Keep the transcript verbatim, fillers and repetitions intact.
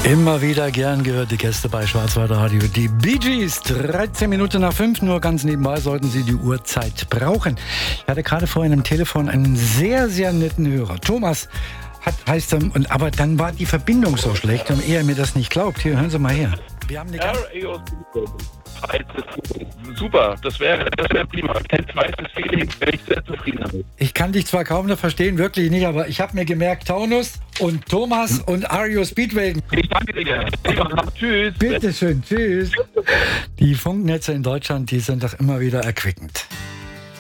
Immer wieder gern gehörte Gäste bei Schwarzwälder Radio. Die Bee Gees, dreizehn Minuten nach fünf, nur ganz nebenbei sollten Sie die Uhrzeit brauchen. Ich hatte gerade vorhin am Telefon einen sehr, sehr netten Hörer. Thomas hat, heißt er, und, aber dann war die Verbindung so schlecht und er mir das nicht glaubt. Hier, hören Sie mal her. Wir haben eine ganz Super, das wäre das wär prima. Kein zweites Feeling, wäre ich sehr zufrieden damit. Ich kann dich zwar kaum noch verstehen, wirklich nicht, aber ich habe mir gemerkt, Taunus und Thomas und R E O Speedwagon. Ich danke dir. Tschüss. Bitteschön, tschüss. Die Funknetze in Deutschland, die sind doch immer wieder erquickend.